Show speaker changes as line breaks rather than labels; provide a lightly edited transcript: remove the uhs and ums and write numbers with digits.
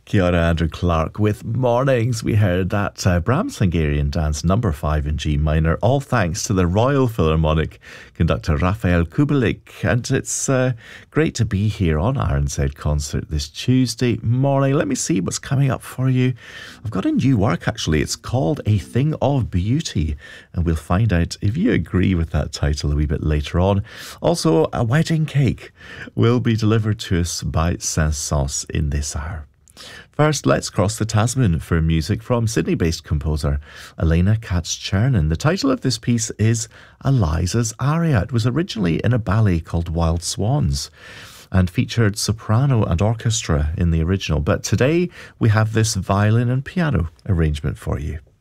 Kia ora, Andrew Clark with Mornings. We heard that Brahms Hungarian Dance number 5 in G minor, all thanks to the Royal Philharmonic conductor Rafael Kubelik. And it's great to be here on RNZ Concert this Tuesday morning. Let me see what's coming up for you. I've got a new work actually. It's called A Thing of Beauty, and we'll find out if you agree with that title a wee bit later on. Also, a wedding cake will be delivered to us by Saint-Saëns in this hour. First, let's cross the Tasman for music from Sydney-based composer Elena Katz-Chernin. The title of this piece is Eliza's Aria. It was originally in a ballet called Wild Swans and featured soprano and orchestra in the original. But today we have this violin and piano arrangement for you.